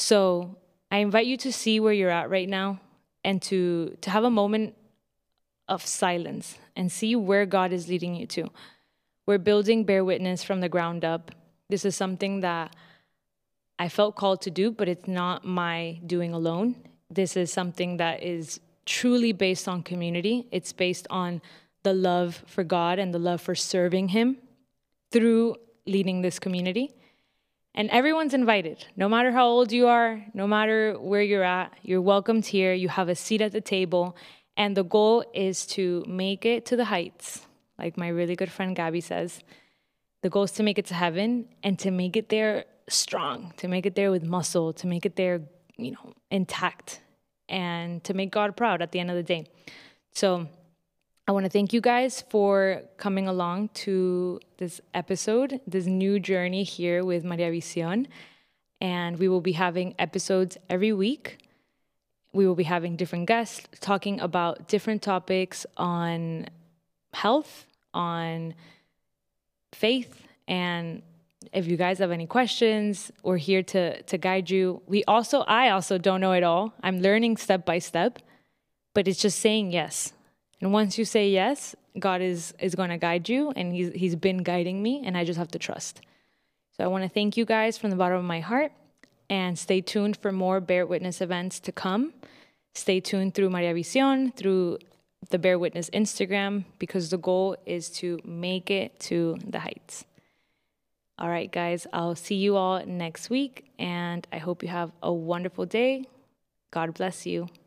So I invite you to see where you're at right now and to have a moment of silence and see where God is leading you to. We're building Bear Witness from the ground up. This is something that I felt called to do, but it's not my doing alone. This is something that is truly based on community. It's based on the love for God and the love for serving Him through leading this community. And everyone's invited. No matter how old you are, no matter where you're at, you're welcomed here. You have a seat at the table. And the goal is to make it to the heights, like my really good friend Gabby says. The goal is to make it to heaven and to make it there strong, to make it there with muscle, to make it there, intact, and to make God proud at the end of the day. So I want to thank you guys for coming along to this episode, this new journey here with Maria Visión. And we will be having episodes every week. We will be having different guests talking about different topics on health, on faith. And if you guys have any questions, we're here to guide you. I also don't know it all. I'm learning step by step, but it's just saying yes. And once you say yes, God is going to guide you, and he's been guiding me, and I just have to trust. So I want to thank you guys from the bottom of my heart, and stay tuned for more Bear Witness events to come. Stay tuned through Maria Visión, through the Bear Witness Instagram, because the goal is to make it to the heights. All right, guys, I'll see you all next week, and I hope you have a wonderful day. God bless you.